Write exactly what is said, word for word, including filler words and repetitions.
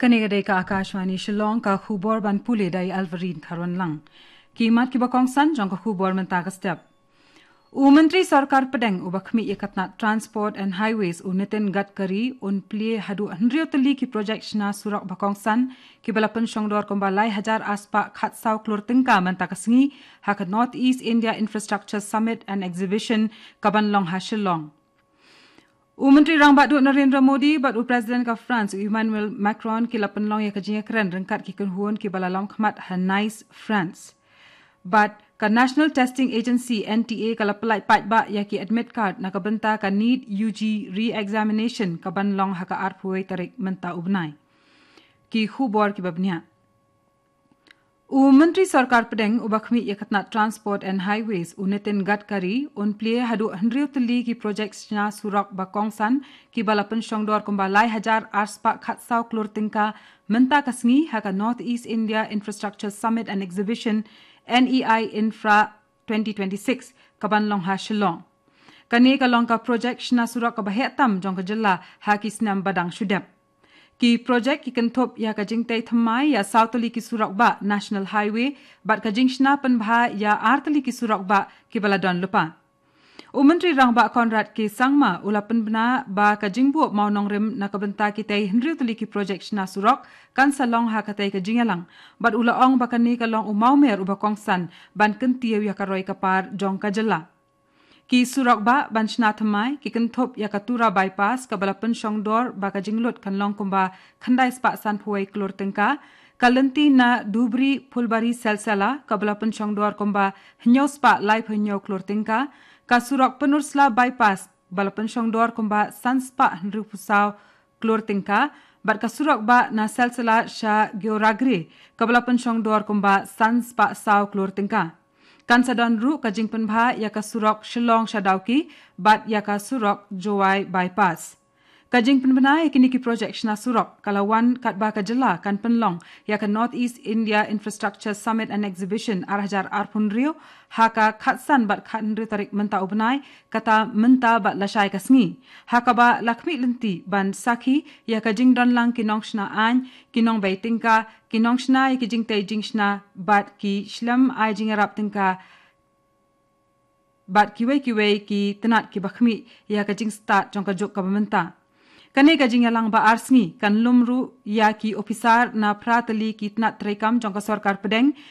Kanegade ka Akashwani Shillong ka khubor ban pule dai Alvarin Tharon lang. Kimat ki bakong san jong ka khubor man ta ka step. U Menteri Sarkar Pedang ubakmi ikatna Transport and Highways u Nitin Gadkari un plie hadu hundrio tali ki project shna surak bakong san ki balapan shongdor kombalai hajar aspa khatsau klur tingka man ta kasingi haka North East India Infrastructure Summit and Exhibition kaban long ha Shillong. U Menteri Rang Badu Narendra Modi bat u President ka France Emmanuel Macron ki lapan long ya kajinya keren rengkat ki kunhuan ki balalam khmat Hanais France. But ka National Testing Agency N T A kala pelai pat ba ya ki admit card na kabenta ka need U G re-examination kaban long haka arpuai tarik menta ubnai. Ki khubor ki babnya. U Menteri Sarkar Pedang ubakmi yakatna Transport and Highways u Nitin Gadkari un plie hadu hundrio tali ki projects nya surak bakongsan ki balapan shongdor kumbalai hajar arspa khatsau klur tingka menta kasngi haka North East India Infrastructure Summit and Exhibition N E I Infra twenty twenty-six kaban long ha Shillong. Kani ka long ka project shna surak ka bahetam jong ka jilla ha ki snam badang shudap. Ki project ki kentop ya ka jingtai thamai ya sautali ki surak ba National Highway bat ka jingshna panbha ya artali ki surak ba ki baladon lupa. U Menteri Rang Ba Conrad ki sangma ulapan bena ba ka jingbu mau nongrim na kabenta ki tai hundrio tali ki project shna surak kan salong ha ka tai ka jingalang bat ula ong ba kani ka long u mau mer uba kongsan ban kentiau ya ka roi kapar jong ka jela. Ki surak ba ban shna thamai ki kentop ya ka tura bypass ka balapan shongdor ba ka jinglut kan long kumba khandai spa san phuai klor tengka kalenti na Dubri Pulbari Selsela ka balapan shongdor kumba hnyo spa live hnyo klor tengka ka surak penursla bypass balapan shongdor kumba sanspa hnru pusau klor tengka bat ka surak ba na Selsela sha georagre ka balapan shongdor kumba sanspa sau klor tengka. Kan sadon ru ka jingpen bha ya ka surok Shillong Shadauki bat ya ka surok Jowai bypass. Ka jingpen bena kini ki project shna surok kalawan kat ba ka jela kan penlong ya ka North East India Infrastructure Summit and Exhibition arhajar arpun rio haka khatsan bat khatnri tarik menta ubnai kata menta bat lashai kasngi haka ba lakmi lenti ban sakhi ya ka jingdon lang kinong shna an kinong bai tingka kinong shna ki jingtai jingshna bat ki shlam ai jingarap tingka bat kiwei kiwei ki tenat ki bakhmi ya ka jing start jong ka jok ka menta. Kani ka jingalang ba arsngi kan lumru ya ki ofisar na pratali ki tnat trekam jong ka Sarkar Pedang